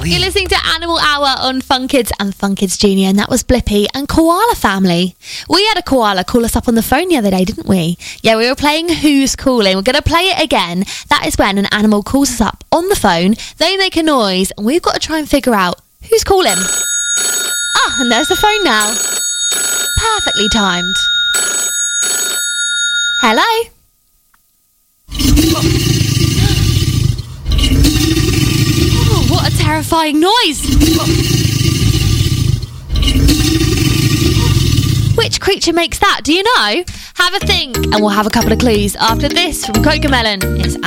You're listening to Animal Hour on Fun Kids and Fun Kids Junior, and that was Blippi and Koala Family. We had a koala call us up on the phone the other day, didn't we? Yeah, we were playing Who's Calling. We're going to play it again. That is when an animal calls us up on the phone, they make a noise, and we've got to try and figure out who's calling. Ah, and there's the phone now. Perfectly timed. Hello? Oh, what a terrifying noise! Which creature makes that? Do you know? Have a think, and we'll have a couple of clues after this from Cocomelon. It's